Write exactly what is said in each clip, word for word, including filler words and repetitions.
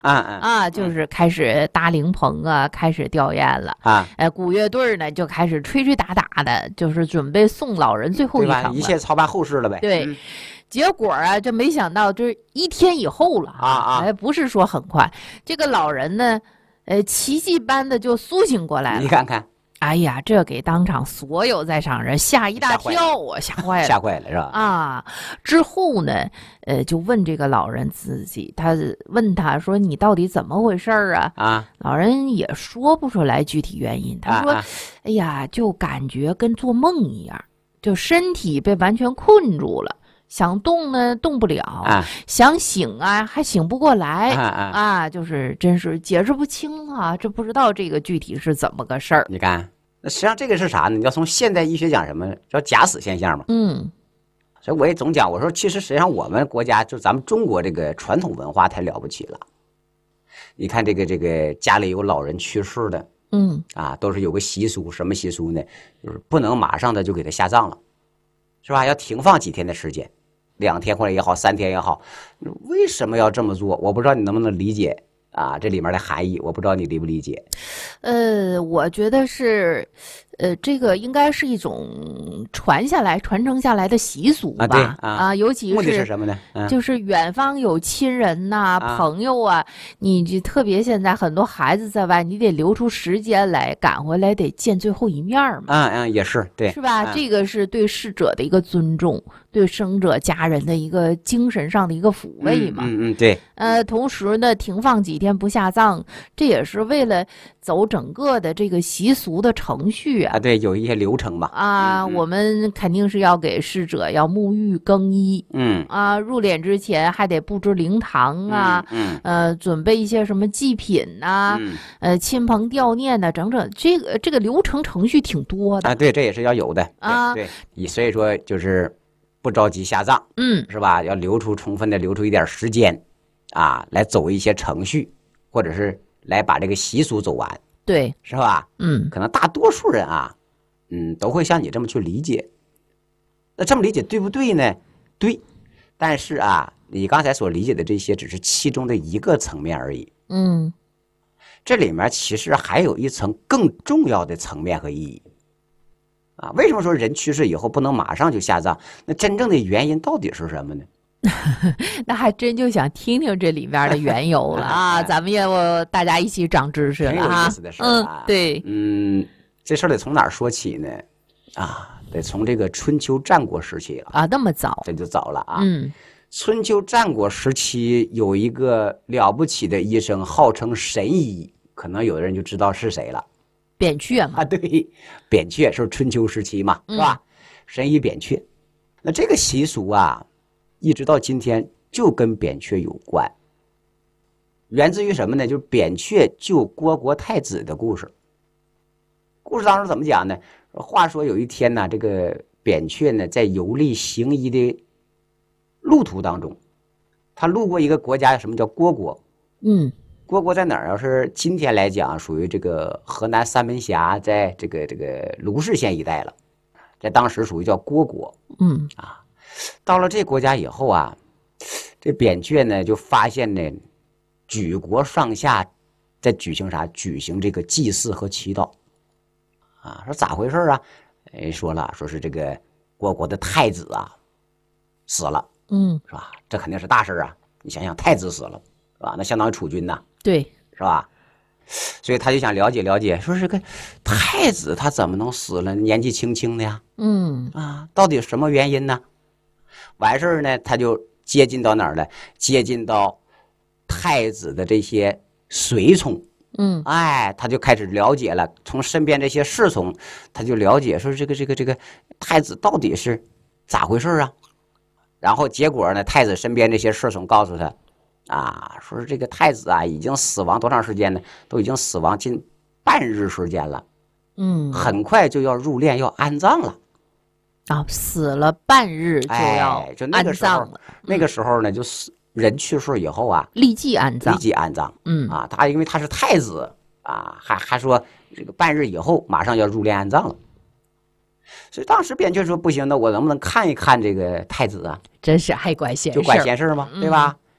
啊啊啊，就是开始搭灵棚啊，开始吊唁了啊！ 哎，鼓乐队呢就开始吹吹打打的，就是准备送老人最后一程了， 一切操办后事了呗。 对。嗯，结果啊，这没想到，这一天以后了啊啊！ 哎，不是说很快，这个老人呢，呃，奇迹般的就苏醒过来了。 你看看， 哎呀，这给当场所有在场人吓一大跳啊，吓坏了， 吓坏了是吧？ 啊！之后呢，呃，就问这个老人自己，他问他说：“你到底怎么回事啊？” 啊， 老人也说不出来具体原因。他说：“啊啊哎呀，就感觉跟做梦一样，就身体被完全困住了。”想动呢，动不了；啊、想醒啊，还醒不过来啊, 啊, 啊！就是真是解释不清啊，这不知道这个具体是怎么个事儿。 你看，那实际上这个是啥呢？你要从现代医学讲什么，叫假死现象嘛。 嗯， 所以我也总讲，我说其实实际上我们国家就咱们中国这个传统文化太了不起了。你看这个这个家里有老人去世的， 嗯啊，都是有个习俗，什么习俗呢？就是不能马上的就给他下葬了，是吧？要停放几天的时间。两天或者也好，三天也好，为什么要这么做？我不知道你能不能理解啊，这里面的含义，我不知道你理不理解。 呃，我觉得是，呃，这个应该是一种传下来、传承下来的习俗吧。 啊，对啊， 啊，尤其是目的是什么呢？ 嗯、就是远方有亲人呐、啊、朋友啊，你就特别现在很多孩子在外，你得留出时间来赶回来，得见最后一面嘛。 嗯嗯，也是对， 是吧？ 嗯、 这个是对逝者的一个尊重，对生者家人的一个精神上的一个抚慰嘛。 嗯 嗯, 嗯，对。 呃，同时呢，停放几天不下葬，这也是为了走整个的这个习俗的程序啊。 啊，对，有一些流程吧。 啊， 嗯、 我们肯定是要给逝者要沐浴更衣。 嗯。 啊，入殓之前还得布置灵堂啊。 嗯。嗯呃，准备一些什么祭品呐、啊。 嗯。 呃，亲朋吊念呐、啊，整整这个这个流程程序挺多的啊。对，这也是要有的啊。 对，对所以说就是不着急下葬， 嗯， 是吧？要留出充分的留出一点时间。啊，来走一些程序，或者是来把这个习俗走完， 对， 是吧？ 嗯， 可能大多数人啊，嗯，都会像你这么去理解。那这么理解对不对呢？对，但是啊，你刚才所理解的这些只是其中的一个层面而已。 嗯， 这里面其实还有一层更重要的层面和意义。啊，为什么说人去世以后不能马上就下葬？那真正的原因到底是什么呢？ 那还真就想听听这里面的缘由了啊！咱们也我大家一起长知识了啊！ 很有意思的事儿啊！ 嗯，对， 嗯，这事儿得从哪儿说起呢？啊，得从这个春秋战国时期了啊，那么早， 这就早了啊！ 嗯， 春秋战国时期有一个了不起的医生，号称神医，可能有的人就知道是谁了。 扁鹊嘛？ 啊，对，扁鹊是春秋时期嘛，是吧？嗯、神医扁鹊，那这个习俗啊。一直到今天就跟扁鹊有关，源自于什么呢？就是扁鹊救虢国太子的故事。故事当中怎么讲呢？话说有一天呢，这个扁鹊呢在游历行医的路途当中，他路过一个国家，什么叫虢国？ 嗯， 虢国在哪儿？要是今天来讲，属于这个河南三门峡，在这个这个卢氏县一带了，在当时属于叫虢国。 嗯啊。到了这国家以后啊，这扁鹊呢就发现呢，举国上下在举行啥？举行这个祭祀和祈祷啊。说咋回事啊？哎，说了，说是这个虢国的太子啊死了， 嗯， 是吧？这肯定是大事啊！你想想，太子死了，是吧？那相当于储君呐， 对， 是吧？所以他就想了解了解，说这个太子他怎么能死了？年纪轻轻的呀， 嗯啊，到底什么原因呢？完事儿呢，他就接近到哪儿了？接近到太子的这些随从， 嗯， 哎，他就开始了解了。从身边这些侍从，他就了解说这个这个这个太子到底是咋回事啊？然后结果呢，太子身边这些侍从告诉他，啊，说这个太子啊已经死亡多长时间呢？都已经死亡近半日时间了， 嗯， 很快就要入殓要安葬了。 啊，死了半日就要哎、就那个时候安葬了。 那个时候呢，就死人去世以后啊， 立即安葬， 立即安葬。 嗯啊，他因为他是太子啊，还还说这个半日以后马上要入殓安葬了。所以当时扁鹊说不行，那我能不能看一看这个太子啊？ 真是还管闲事， 就管闲事嘛， 嗯、 对吧？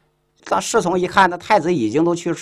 当侍从一看，那太子已经都去世。